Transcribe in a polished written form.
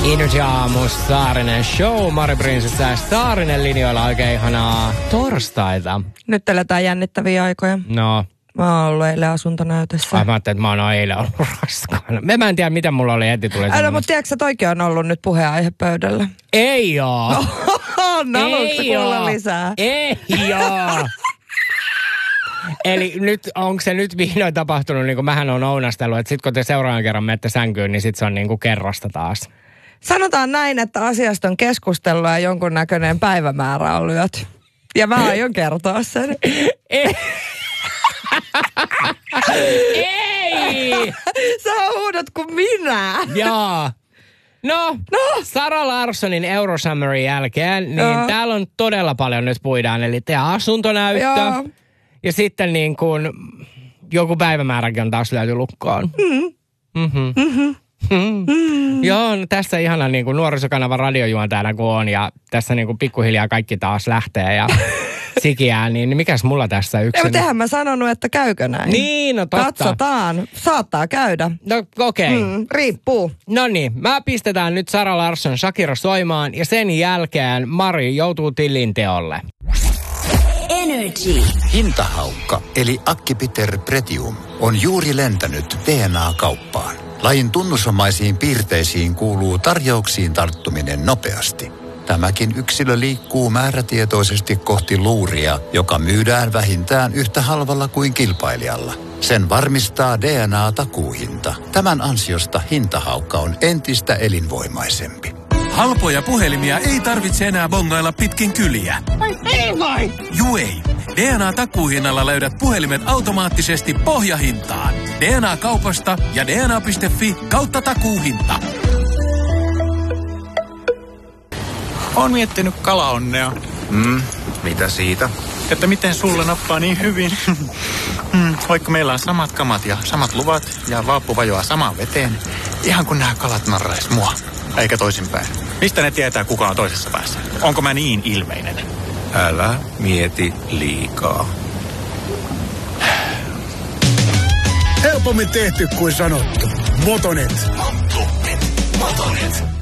Energy aamus, Saarinen show, Mari Prinsessa ja Saarinen linjoilla, oikein ihanaa torstaita. Nyt eletään jännittäviä aikoja. No. Mä oon ollut eilen asuntonäytössä. Mä ajattelin, että mä oon eilen ollut raskaana. Mä en tiedä, mitä mulla oli heti tulee no, mutta tiedätkö sä, toikin on ollut nyt puheenaihe pöydällä? Ei oo. No, haluatko kuulla lisää? Ei oo. Eli nyt, onko se nyt vihdoin tapahtunut, niin kuin mähän on ounastellut, että sit kun te seuraavan kerran menette sänkyyn, niin sit se on niin kuin kerrasta taas. Sanotaan näin, että asiasta on keskustellut ja jonkunnäköinen päivämäärä on lyöty. Ja mä aion kertoa sen. Ei! Ei! Sä huudat kuin minä. Jaa. No, Sara Larssonin Eurosummerin jälkeen, niin täällä on todella paljon nyt puidaan. Eli tehdään asuntonäyttö. Joo. Ja sitten niin kuin joku päivämääräkin on taas lyöty lukkoon. Joo, no tässä ihana niin kuin nuorisokanavan radiojuontajana kun on ja tässä niin kuin pikkuhiljaa kaikki taas lähtee ja sikiää, niin mikäs mulla tässä yksin? Mutta eihän mä sanonut, että käykö näin. Niin, no totta. Katsotaan, saattaa käydä. No okei. Riippuu. No niin, mä pistetään nyt Sara Larsson Shakira soimaan ja sen jälkeen Mari joutuu tillin teolle. Energy. Hintahaukka eli Acquipiter Pretium on juuri lentänyt DNA-kauppaan. Lajin tunnusomaisiin piirteisiin kuuluu tarjouksiin tarttuminen nopeasti. Tämäkin yksilö liikkuu määrätietoisesti kohti luuria, joka myydään vähintään yhtä halvalla kuin kilpailijalla. Sen varmistaa DNA-takuuhinta. Tämän ansiosta hintahaukka on entistä elinvoimaisempi. Halpoja puhelimia ei tarvitse enää bongailla pitkin kyliä. Ei vai! Juu ei. DNA-takuuhinnalla löydät puhelimet automaattisesti pohjahintaan. DNA-kaupasta ja dna.fi/takuuhinta. Oon miettinyt kalaonnea. Mitä siitä? Että miten sulle nappaa niin hyvin. Vaikka meillä on samat kamat ja samat luvat ja vaappu vajoaa samaan veteen. Ihan kun nämä kalat narrais mua. Eikä toisinpäin. Mistä ne tietää, kuka on toisessa päässä? Onko mä niin ilmeinen? Älä mieti liikaa. Helpommin tehty kuin sanottu. Motonet. Motonet.